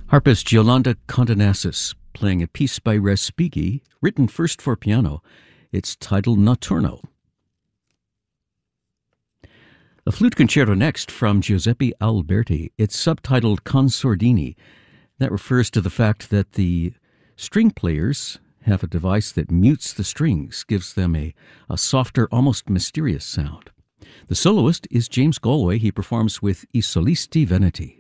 Harpist Yolanda Condonasis playing a piece by Respighi, written first for piano. It's titled Notturno. A flute concerto next from Giuseppe Alberti. It's subtitled Consordini. That refers to the fact that the string players have a device that mutes the strings, gives them a softer, almost mysterious sound. The soloist is James Galway. He performs with I Solisti Veneti.